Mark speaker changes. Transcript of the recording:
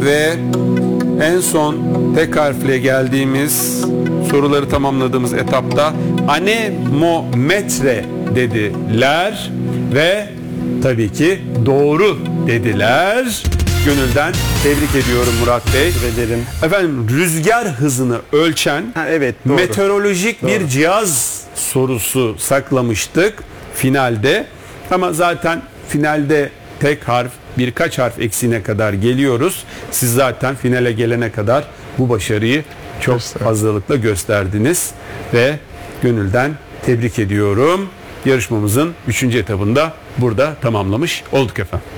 Speaker 1: Ve en son tek harfle geldiğimiz, soruları tamamladığımız etapta anemometre dediler ve tabii ki doğru dediler. Gönülden tebrik ediyorum Murat Bey.
Speaker 2: Teşekkür ederim.
Speaker 1: Efendim, rüzgar hızını ölçen
Speaker 2: Evet, doğru.
Speaker 1: meteorolojik bir cihaz sorusu saklamıştık finalde. Ama zaten finalde tek harf, birkaç harf eksiğine kadar geliyoruz. Siz zaten finale gelene kadar bu başarıyı çok fazlalıkla gösterdiniz ve gönülden tebrik ediyorum. Yarışmamızın 3. etabında burada tamamlamış olduk efendim.